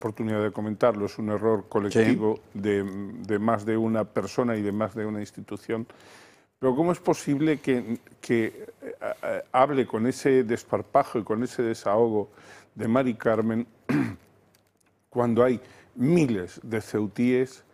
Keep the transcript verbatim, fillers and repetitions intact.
oportunidad de comentarlo, es un error colectivo sí. de, de más de una persona y de más de una institución. Pero ¿cómo es posible que, que eh, hable con ese desparpajo y con ese desahogo de Mari Carmen cuando hay miles de ceutíes